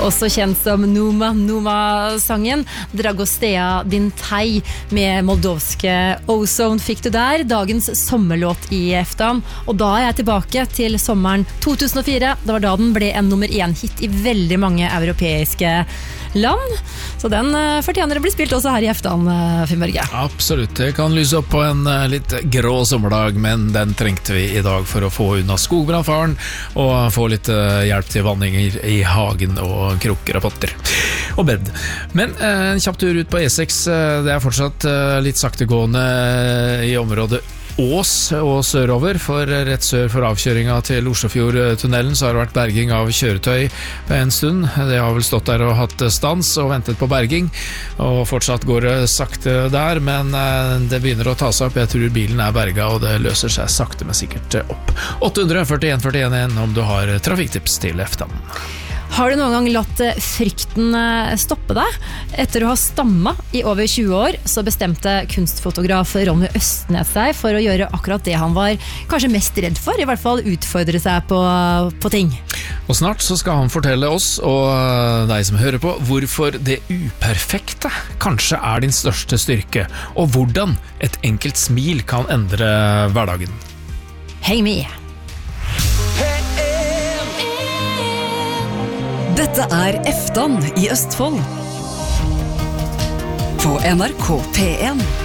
Også kjent som Numa Numa-sangen. Dragostea din tei med moldovske Ozone fikk du der. Dagens sommerlåt i EFTA. Og da er jeg tilbake til sommeren 2004. Det var da den ble en nummer 1-hit i veldig mange europeiske land. Så den fortjener å bli spilt også her i EFTA, Finn Børge. Absolutt. Det kan lyse opp på en litt grå sommerdag, men den trengte vi i dag for å få unna skogbrannfaren og få litt hjelp til vanninger i hagen og krukker og potter og bed. Men en kjapp tur ut på E6, det er fortsatt litt saktegående i området Ås og sørover, for rett sør for avkjøringa til Oslofjordtunnelen så har det vært berging av kjøretøy på en stund. Det har vel stått der og hatt stans og ventet på berging, og fortsatt går det sakte der, men det begynner å ta seg opp. Jeg tror bilen er berga, og det løser seg sakte men sikkert opp. 841 om du har trafikktips til EFTA. Har du noen gang latt frykten stoppe deg? Etter å ha stammet i over 20 år, så bestemte kunstfotograf Ronny Østnes seg for å gjøre akkurat det han var kanskje mest redd for, i hvert fall utfordre seg på ting. Og snart så skal han fortelle oss, og deg som hører på, hvorfor det uperfekte kanskje er din største styrke, og hvordan et enkelt smil kan endre hverdagen. Heng med! Dette er EFTAN i Østfold på NRK P1.